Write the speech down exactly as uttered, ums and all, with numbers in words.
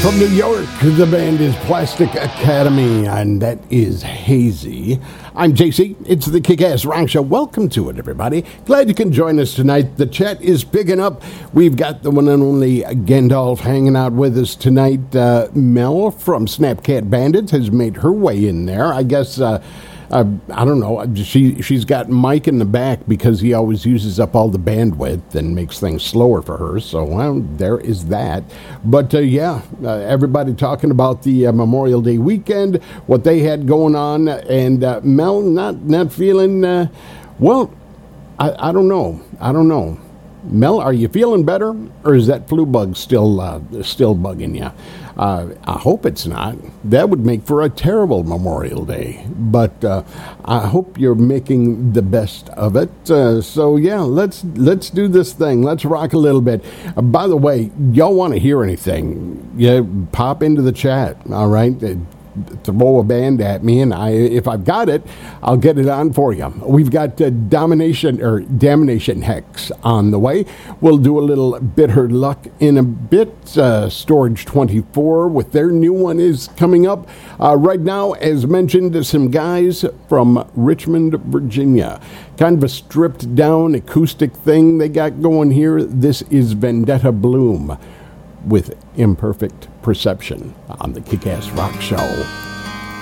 From New York, the band is Plastic Academy, and that is Hazy. I'm J C. It's the Kick-Ass Rock Show. Welcome to it, everybody. Glad you can join us tonight. The chat is picking up. We've got the one and only Gandalf hanging out with us tonight. Uh, Mel from Snapcat Bandits has made her way in there. I guess... Uh, Uh, I don't know. She, she's got Mike in the back because he always uses up all the bandwidth and makes things slower for her. So, well, there is that. But, uh, yeah, uh, everybody talking about the uh, Memorial Day weekend, what they had going on. And uh, Mel not, not feeling, uh, well, I, I don't know. I don't know. Mel, are you feeling better? Or is that flu bug still, uh, still bugging you? Uh, I hope it's not. That would make for a terrible Memorial Day. But uh, I hope you're making the best of it. Uh, so yeah, let's let's do this thing. Let's rock a little bit. Uh, by the way, y'all want to hear anything? Yeah, pop into the chat. All right. Uh, throw a band at me, and I, if I've got it, I'll get it on for you. We've got uh, Domination or Damnation Hex on the way. We'll do a little Bitter Luck in a bit. Uh, Storage twenty-four with their new one is coming up. Uh, right now, as mentioned, some guys from Richmond, Virginia. Kind of a stripped down acoustic thing they got going here. This is Vendetta Bloom with Imperfect Perception on the Kick-Ass Rock Show.